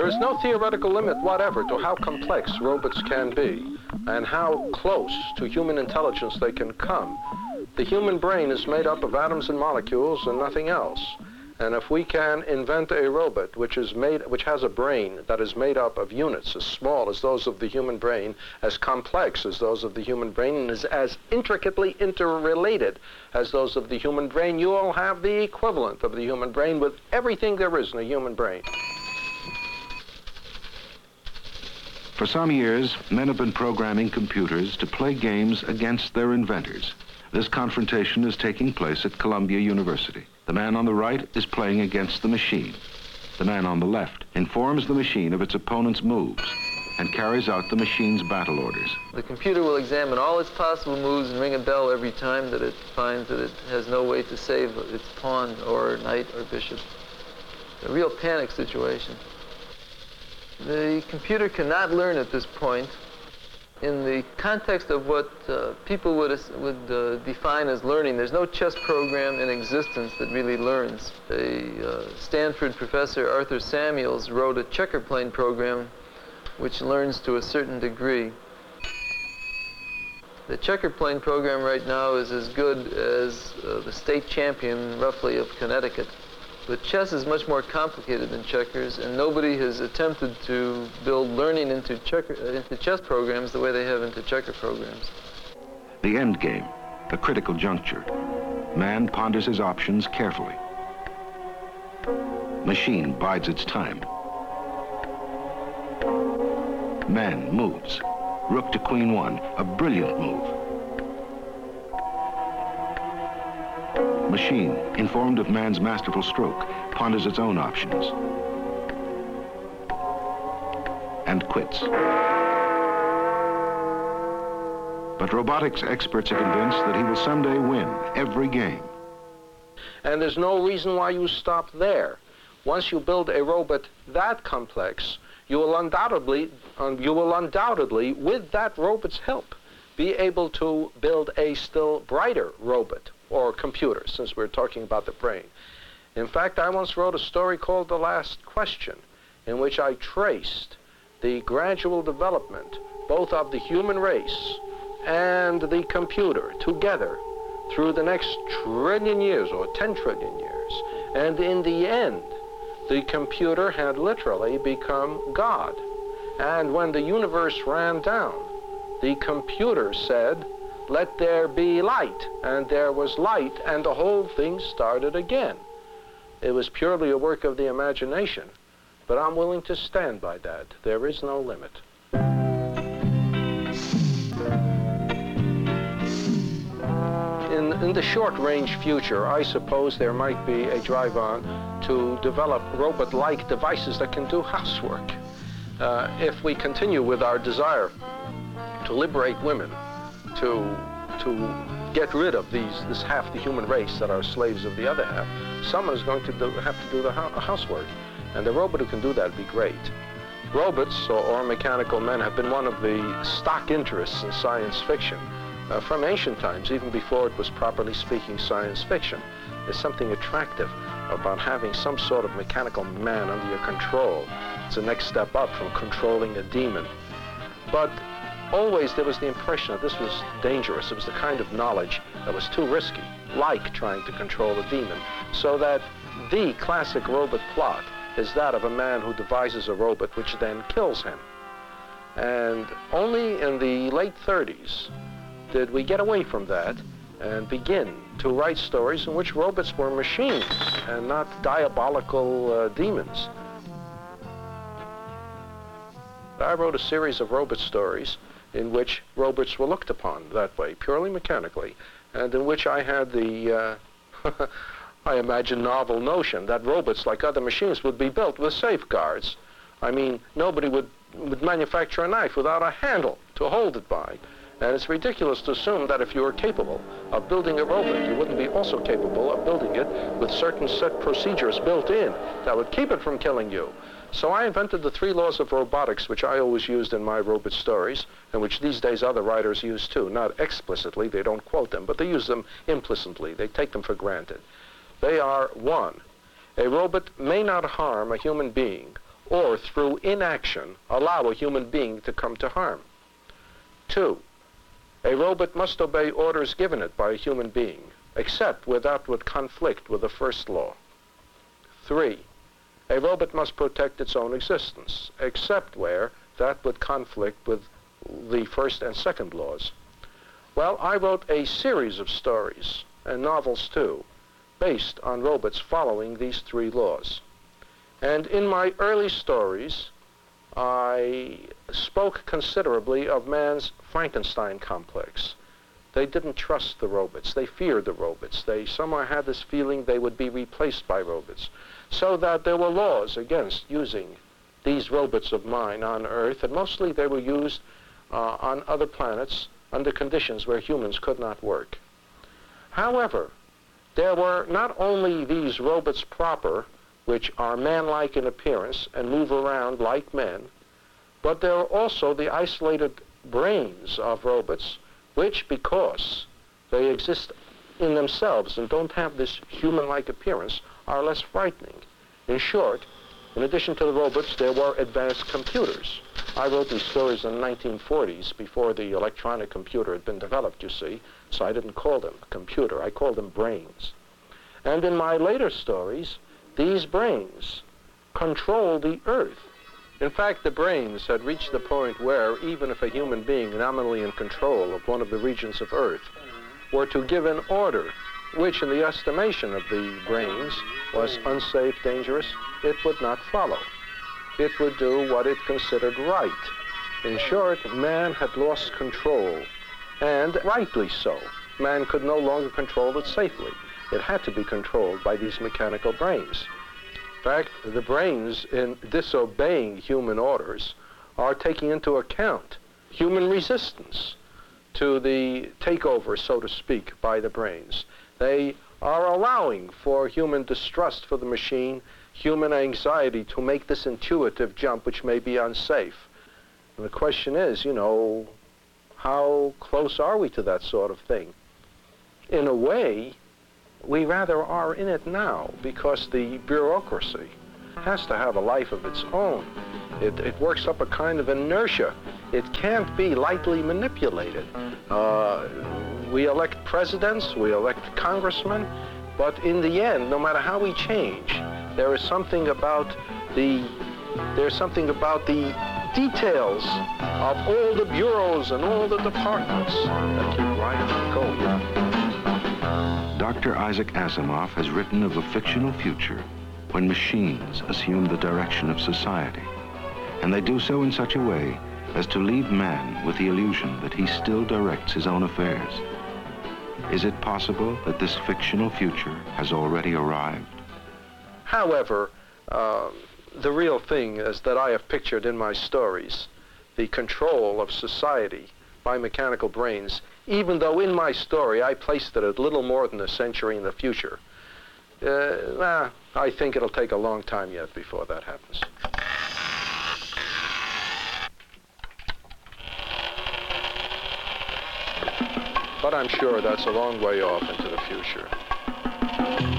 There is no theoretical limit whatever to how complex robots can be and how close to human intelligence they can come. The human brain is made up of atoms and molecules and nothing else. And if we can invent a robot which has a brain that is made up of units as small as those of the human brain, as complex as those of the human brain, and is as intricately interrelated as those of the human brain, you will have the equivalent of the human brain with everything there is in a human brain. For some years, men have been programming computers to play games against their inventors. This confrontation is taking place at Columbia University. The man on the right is playing against the machine. The man on the left informs the machine of its opponent's moves and carries out the machine's battle orders. The computer will examine all its possible moves and ring a bell every time that it finds that it has no way to save its pawn or knight or bishop. A real panic situation. The computer cannot learn at this point in the context of what people would define as learning. There's no chess program in existence that really learns. A Stanford professor, Arthur Samuels, wrote a checker plane program which learns to a certain degree. The checker plane program right now is as good as the state champion, roughly, of Connecticut. But chess is much more complicated than checkers, and nobody has attempted to build learning into chess programs the way they have into checker programs. The end game, the critical juncture. Man ponders his options carefully. Machine bides its time. Man moves. Rook to queen one, a brilliant move. Machine, informed of man's masterful stroke, ponders its own options and quits. But robotics experts are convinced that he will someday win every game. And there's no reason why you stop there. Once you build a robot that complex, you will undoubtedly, with that robot's help, be able to build a still brighter robot or computer, since we're talking about the brain. In fact, I once wrote a story called The Last Question, in which I traced the gradual development both of the human race and the computer together through the next trillion years, or 10 trillion years. And in the end, the computer had literally become God. And when the universe ran down, the computer said, "Let there be light," and there was light, and the whole thing started again. It was purely a work of the imagination, but I'm willing to stand by that. There is no limit. In the short-range future, I suppose there might be a drive-on to develop robot-like devices that can do housework. If we continue with our desire to liberate women, to get rid of this half the human race that are slaves of the other half, someone is going to have to do the housework. And the robot who can do that would be great. Robots or mechanical men have been one of the stock interests in science fiction. From ancient times, even before it was properly speaking science fiction. There's something attractive about having some sort of mechanical man under your control. It's the next step up from controlling a demon. But always there was the impression that this was dangerous. It was the kind of knowledge that was too risky, like trying to control a demon. So that the classic robot plot is that of a man who devises a robot which then kills him. And only in the late 30s did we get away from that and begin to write stories in which robots were machines and not diabolical demons. I wrote a series of robot stories in which robots were looked upon that way, purely mechanically, and in which I had the, I imagine, novel notion that robots, like other machines, would be built with safeguards. I mean, nobody would manufacture a knife without a handle to hold it by. And it's ridiculous to assume that if you were capable of building a robot, you wouldn't be also capable of building it with certain set procedures built in that would keep it from killing you. So I invented the 3 laws of robotics, which I always used in my robot stories, and which these days other writers use too. Not explicitly, they don't quote them, but they use them implicitly. They take them for granted. They are: 1, a robot may not harm a human being or through inaction allow a human being to come to harm. 2, a robot must obey orders given it by a human being, except where that would conflict with the first law. 3, a robot must protect its own existence, except where that would conflict with the first and second laws. Well, I wrote a series of stories, and novels too, based on robots following these 3 laws. And in my early stories, I spoke considerably of man's Frankenstein complex. They didn't trust the robots. They feared the robots. They somehow had this feeling they would be replaced by robots. So that there were laws against using these robots of mine on Earth, and mostly they were used on other planets under conditions where humans could not work. However, there were not only these robots proper, which are man-like in appearance and move around like men, but there are also the isolated brains of robots, which, because they exist in themselves and don't have this human-like appearance, are less frightening. In short, in addition to the robots, there were advanced computers. I wrote these stories in the 1940s, before the electronic computer had been developed, you see, so I didn't call them a computer, I called them brains. And in my later stories, these brains control the Earth. In fact, the brains had reached the point where, even if a human being nominally in control of one of the regions of Earth were to give an order, which in the estimation of the brains was unsafe, dangerous, it would not follow. It would do what it considered right. In short, man had lost control, and rightly so. Man could no longer control it safely. It had to be controlled by these mechanical brains. In fact, the brains, in disobeying human orders, are taking into account human resistance to the takeover, so to speak, by the brains. They are allowing for human distrust for the machine, human anxiety to make this intuitive jump, which may be unsafe. And the question is, you know, how close are we to that sort of thing? In a way, we rather are in it now, because the bureaucracy has to have a life of its own. It works up a kind of inertia. It can't be lightly manipulated. We elect presidents, we elect congressmen, but in the end, no matter how we change, there's something about the details of all the bureaus and all the departments that keep right on going. Dr. Isaac Asimov has written of a fictional future when machines assume the direction of society, and they do so in such a way as to leave man with the illusion that he still directs his own affairs. Is it possible that this fictional future has already arrived? However, the real thing is that I have pictured in my stories the control of society by mechanical brains, even though in my story I placed it a little more than a century in the future. I think it'll take a long time yet before that happens. But I'm sure that's a long way off into the future.